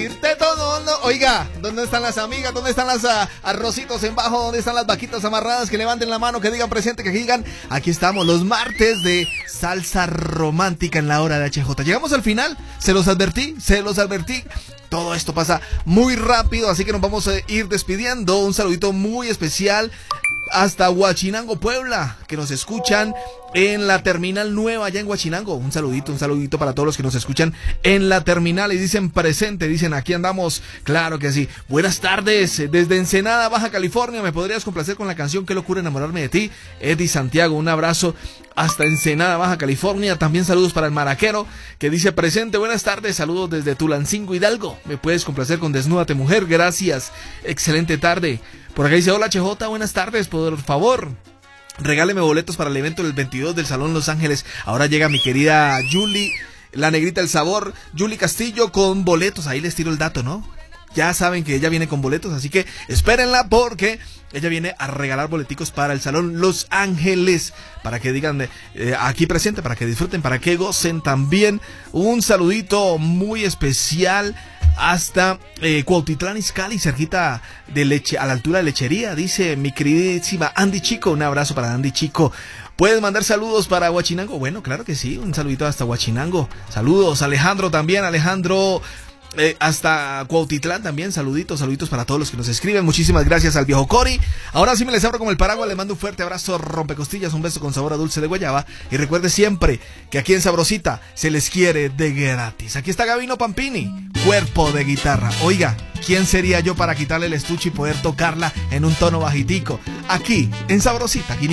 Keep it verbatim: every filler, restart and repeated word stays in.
decirte todo, no. Oiga, ¿dónde están las amigas? ¿Dónde están las uh, arrocitos en bajo? ¿Dónde están las vaquitas amarradas? Que levanten la mano, que digan presente, que digan, aquí estamos, los martes de salsa romántica en la hora de H J. Llegamos al final, se los advertí, se los advertí. Todo esto pasa muy rápido, así que nos vamos a ir despidiendo. Un saludito muy especial hasta Huachinango, Puebla, que nos escuchan en la terminal nueva allá en Huachinango. Un saludito, un saludito para todos los que nos escuchan en la terminal y dicen presente, dicen aquí andamos. Claro que sí. Buenas tardes, desde Ensenada, Baja California. ¿Me podrías complacer con la canción Qué locura enamorarme de ti? Eddie Santiago, un abrazo hasta Ensenada, Baja California. También saludos para el Maraquero, que dice presente. Buenas tardes, saludos desde Tulancingo, Hidalgo. ¿Me puedes complacer con Desnúdate Mujer? Gracias, excelente tarde. Por acá dice, hola H J, buenas tardes, por favor, regáleme boletos para el evento del veintidós del Salón Los Ángeles. Ahora llega mi querida Julie, la negrita del sabor, Julie Castillo con boletos, ahí les tiro el dato, ¿no? Ya saben que ella viene con boletos, así que espérenla porque ella viene a regalar boleticos para el Salón Los Ángeles, para que digan eh, aquí presente, para que disfruten, para que gocen también. Un saludito muy especial hasta eh, Cuautitlán Izcalli, cerquita de Leche, a la altura de Lechería, dice mi queridísima Andy Chico. Un abrazo para Andy Chico. ¿Puedes mandar saludos para Huachinango? Bueno, claro que sí, un saludito hasta Huachinango. Saludos, Alejandro también, Alejandro eh, hasta Cuautitlán también, saluditos, saluditos para todos los que nos escriben. Muchísimas gracias al viejo Cori. Ahora sí me les abro como el paraguas, le mando un fuerte abrazo rompecostillas, un beso con sabor a dulce de guayaba. Y recuerde siempre que aquí en Sabrosita se les quiere de gratis. Aquí está Gabino Pampini, cuerpo de guitarra. Oiga, ¿quién sería yo para quitarle el estuche y poder tocarla en un tono bajitico? Aquí en Sabrosita.